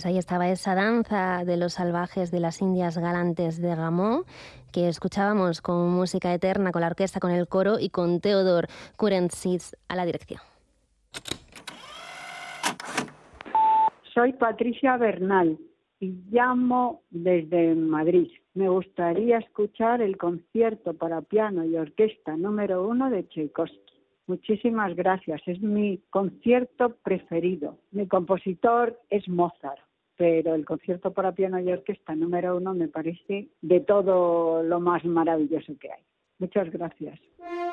Pues ahí estaba esa danza de los salvajes de las Indias Galantes de Rameau, que escuchábamos con música eterna, con la orquesta, con el coro y con Theodor Kurentzis a la dirección. Soy Patricia Bernal y llamo desde Madrid. Me gustaría escuchar el concierto para piano y orquesta número 1 de Tchaikovsky. Muchísimas gracias, es mi concierto preferido. Mi compositor es Mozart, pero el concierto para piano y orquesta número 1 me parece de todo lo más maravilloso que hay. Muchas gracias.